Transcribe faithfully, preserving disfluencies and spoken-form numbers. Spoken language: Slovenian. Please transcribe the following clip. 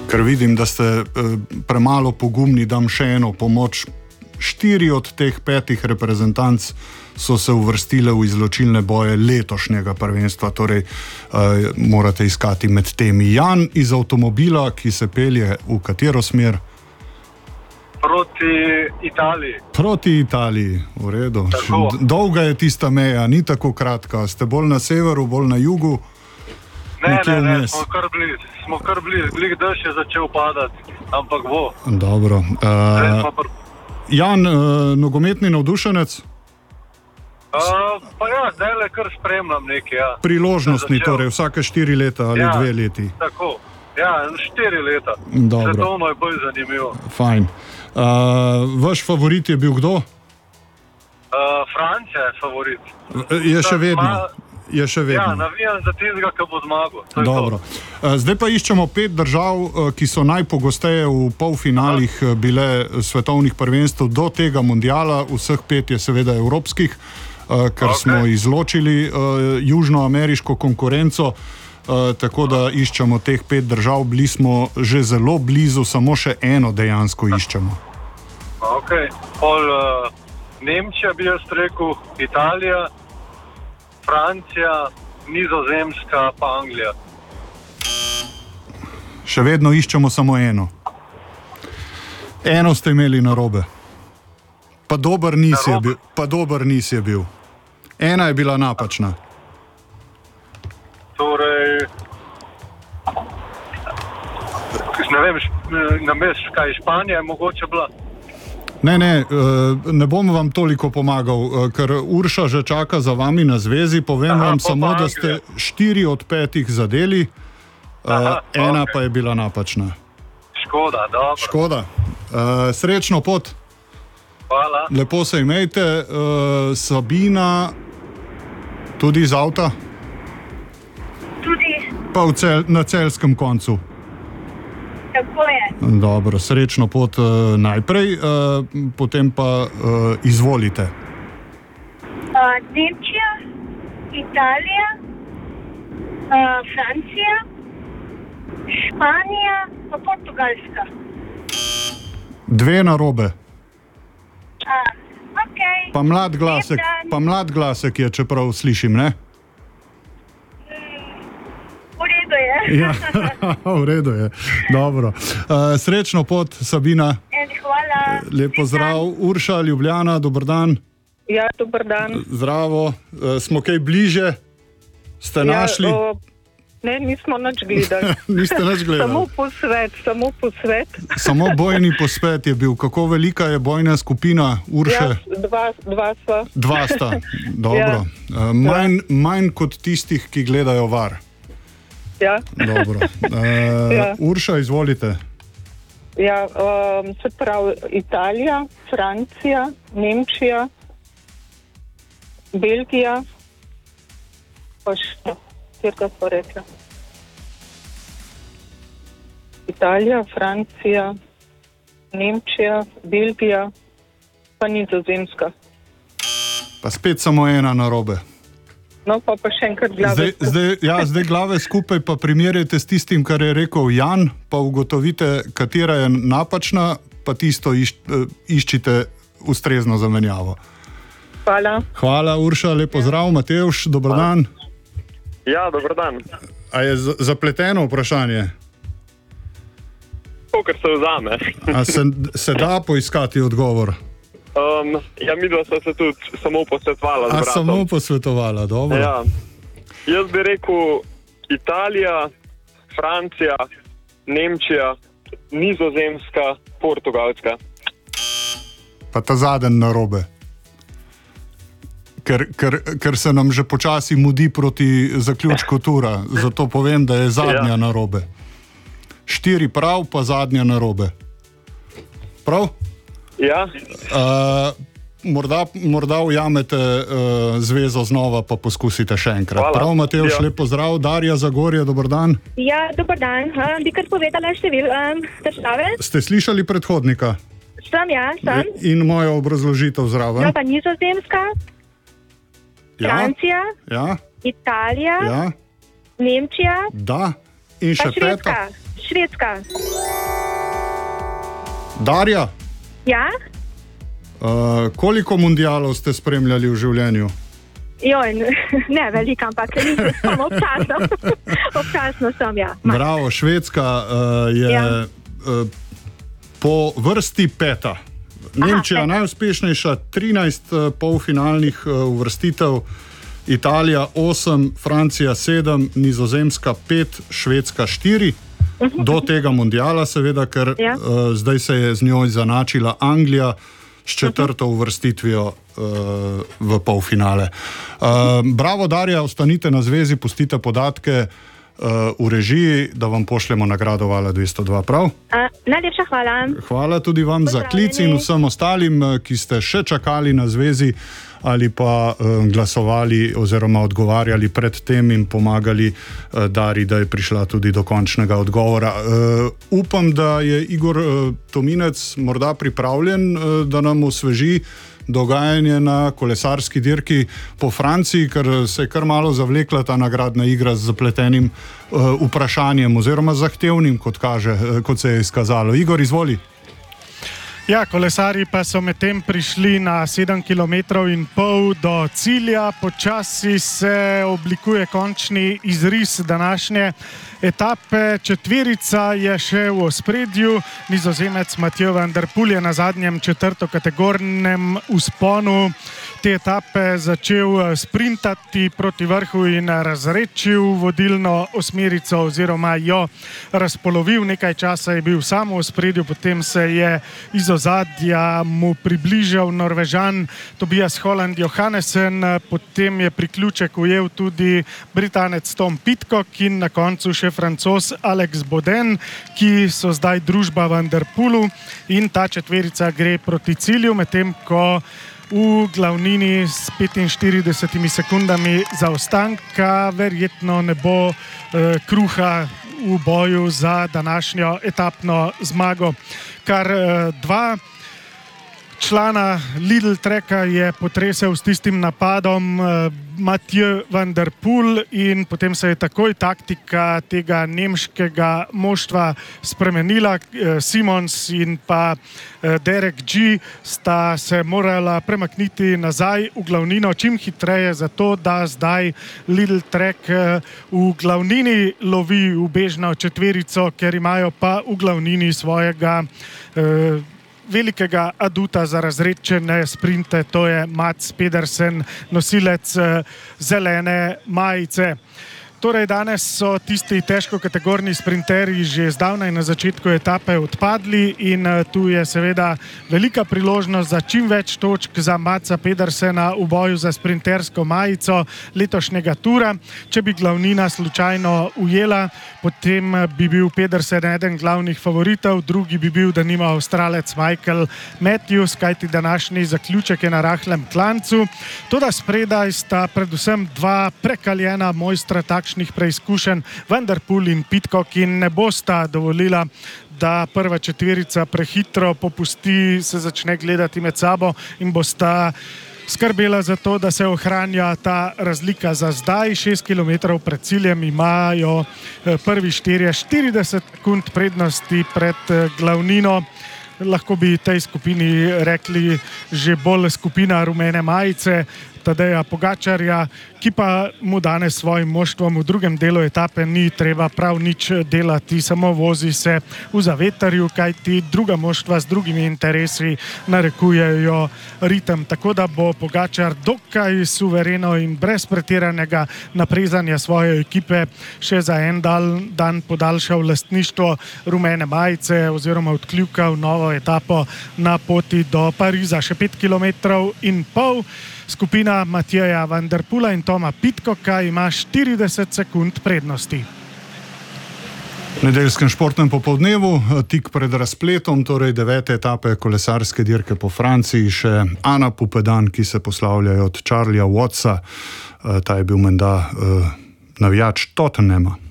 Ker vidim, da ste uh, premalo pogumni, dam še eno pomoč. Štiri od teh petih reprezentanc so se uvrstile v izločilne boje letošnjega prvenstva, torej uh, morate iskati med temi. Jan iz avtomobila, ki se pelje v katero smer? Proti Italiji. Proti Italiji, v redu. Dolga je tista meja, ni tako kratka. Ste bolj na severu, bolj na jugu? Ne, ne, ne, smo kar blizu. Smo kar blizu. Glik dež je začel padati, ampak bo. Dobro. Uh, pr... Jan, uh, nogometni navdušenec? Uh, pa ja, zdaj le kar spremljam nekaj, ja. Priložnostni, torej vsake štiri leta ali ja, dve leti. Tako, ja, štiri leta. Dobro. Svetovno je bolj zanimivo. Fajn. Uh, vaš favorit je bil kdo? Uh, Francija je favorit. Je še vedno? Je še vedno. Ja, navijam za tistega, ki bo zmagal. Dobro. Uh, zdaj pa iščemo pet držav, uh, ki so najpogosteje v polfinalih uh, bile svetovnih prvenstv do tega mundiala. Vseh pet je seveda evropskih. Uh, ker okay. smo izločili uh, južnoameriško konkurenco, uh, tako da iščemo teh pet držav, bili smo že zelo blizu, samo še eno dejansko iščemo. Ok, pol uh, Nemčija bi jaz rekel, Italija, Francija, Nizozemska pa Anglija. Še vedno iščemo samo eno. Eno ste imeli narobe. Pa dober nis je bil. Pa dober nis je bil. Ena je bila napačna. Torej, ne vem, namest, kaj Španija je mogoče bila? Ne, ne, ne bom vam toliko pomagal, ker Urša že čaka za vami na zvezi. Povem Aha, vam samo, da ste štiri od petih zadeli, Aha, ena okay. pa je bila napačna. Škoda, dobro. Škoda. Srečno pot. Hvala. Lepo se imejte. Sabina, tudi iz avta? Tudi. Pa v cel, na celskem koncu. Tako je. Dobro, srečno pot uh, najprej, uh, potem pa uh, izvolite. Uh, Nemčija, Italija, uh, Francija, Španija pa Portugalska. Dve narobe. Uh, okay. Pa mlad glasek, pa mlad glasek je, čeprav slišim, ne? Ja, v redu je. Dobro. Uh, srečno pot, Sabina. Hvala. Lep pozdrav. Urša, Ljubljana, dober dan. Ja, dober dan. Zdravo. Uh, smo kaj bliže? Ste ja, našli? O, ne, nismo nič gledali. Niste nič gledali? Samo posvet, samo posvet. Samo bojni posvet je bil. Kako velika je bojna skupina, Urše? Ja, dva, dva sta. Dva sta. Dobro. Ja. Uh, manj, manj kot tistih, ki gledajo var. Ja. Dobro. Uh, ja. Urša, izvolite. Ja, um, se pravi Italija, Francija, Nemčija, Belgija, pa še, kjerka so rekla. Italija, Francija, Nemčija, Belgija, pa Nizozemska. Pa spet samo ena narobe. No, pa, pa še enkrat glave zdaj, zdaj, ja, zdaj glave skupaj pa primerjajte s tistim, kar je rekel Jan, pa ugotovite, katera je napačna, pa tisto iš, iščite ustrezno zamenjavo. Hvala. Hvala, Urša, lepo zdrav. Matevž, dober dan. Ja, dober dan. A je zapleteno vprašanje? To, kar se vzame. A se, se da poiskati odgovor? Um, ja, midva sva se tudi samo posvetovala z bratom. A samo posvetovala, dobro. Ja. Jaz bi rekel Italija, Francija, Nemčija, Nizozemska, Portugalska. Pa ta zadnji narobe. Ker, ker, ker se nam že počasi mudi proti zaključku tura. Zato povem, da je zadnja ja. narobe. Štiri prav, pa zadnja narobe. Prav? Ja. Uh, morda, morda ujamete uh, zvezo znova, pa poskusite še enkrat. Hvala. Prav, Matevž, ja. Lep pozdrav. Darja Zagorje, dober dan. Ja, dober dan. Uh, bi kar povedala števil um, države? Ste slišali predhodnika? Sem, ja, sem. In mojo obrazložitev zraven. No, pa Nizozemska, ja. Francija, ja. Italija, ja. Nemčija, da. In še Švedska. peta. Švedska. Darja, Ja? uh, koliko mundialov ste spremljali v življenju? Joj, ne veliko, ampak nisem, samo občasno. Občasno sem, ja. Bravo, Švedska uh, je Ja. uh, po vrsti peta. Nemčija peta. najuspešnejša, trinajst uh, polfinalnih uh, uvrstitev, Italija osem, Francija sedem, Nizozemska pet, Švedska štiri. Do tega mundiala, seveda, ker Ja. uh, zdaj se je z njo zanačila Anglija s četrto uvrstitvijo uh, v polfinale. Uh, bravo, Darja, ostanite na zvezi, pustite podatke uh, v režiji, da vam pošljemo nagrado Vala dvesto dva, prav? A, najlepša hvala. Hvala tudi vam za klic in vsem ostalim, ki ste še čakali na zvezi ali pa uh, glasovali oziroma odgovarjali pred tem in pomagali uh, Dari, da je prišla tudi do končnega odgovora. Uh, upam, da je Igor uh, Tominec morda pripravljen, uh, da nam osveži dogajanje na kolesarski dirki po Franciji, ker se je kar malo zavlekla ta nagradna igra z zapletenim uh, vprašanjem oziroma zahtevnim, kot kaže, uh, kot se je izkazalo. Igor, izvoli. Ja, kolesarji pa so medtem prišli na sedem kilometrov in pol do cilja. Počasi se oblikuje končni izris današnje etape. Četverica je še v ospredju. Nizozemec Mathieu van der Poel je na zadnjem četrtokategornem vzponu te etape začel sprintati proti vrhu in razredčil vodilno osmerico oziroma jo razpolovil. Nekaj časa je bil samo v ospredju, potem se je iz ozadja mu približal Norvežan Tobias Holland Johannesen, potem je priključek ujel tudi Britanec Tom Pidcock in na koncu še Francoz Alex Boden, ki so zdaj družba Van der Poelu, in ta četverica gre proti cilju, medtem ko v glavnini s petinštiridesetimi sekundami zaostanka verjetno ne bo eh, kruha v boju za današnjo etapno zmago. Kar eh, dva člana Lidl Treka je potresel s tistim napadom eh, Mathieu van der Poel in potem se je takoj taktika tega nemškega moštva spremenila. Eh, Simons in pa eh, Derek G sta se morala premakniti nazaj v glavnino čim hitreje, zato da zdaj Lidl Trek eh, v glavnini lovi ubežno četverico, ker imajo pa v glavnini svojega eh, velikega aduta za razredčene sprinte, to je Mats Pedersen, nosilec zelene majice. Torej, danes so tisti težkokategorni sprinterji že zdavnaj na začetku etape odpadli in tu je seveda velika priložnost za čim več točk za Matsa Pedersena v boju za sprintersko majico letošnjega tura. Če bi glavnina slučajno ujela, potem bi bil Pedersen eden glavnih favoritov, drugi bi bil denimo Avstralec Michael Matthews, kajti današnji zaključek je na rahlem klancu. Toda spredaj sta predvsem dva prekaljena mojstra takšnih preizkušenj, Van der Poel in Pidcock, in ne bosta dovolila, da prva četverica prehitro popusti, se začne gledati med sabo in bosta skrbela za to, da se ohranja ta razlika. Za zdaj šest kilometrov pred ciljem imajo prvi štirje štirideset sekund prednosti pred glavnino. Lahko bi tej skupini rekli že bolj skupina rumene majice Tadeja Pogačarja, ki pa mu danes svojim moštvom v drugem delu etape ni treba prav nič delati, samo vozi se v zavetrju, kajti druga moštva z drugimi interesi narekujejo ritem. Tako da bo Pogačar dokaj suvereno in brez pretiranega naprezanja svoje ekipe še za en dan podaljšal lastništvo rumene majice oziroma odkljukal novo etapo na poti do Pariza. Še pet kilometrov in pol. Skupina Mathieuja van der Poela in Toma Pidcocka ima štirideset sekund prednosti. V nedeljskem športnem popoldnevu, tik pred razpletom, torej devete etape kolesarske dirke po Franciji, še Ana Pupedan, ki se poslavljajo od Charlieja Wattsa. Ta je bil menda uh, navijač Tottenhama.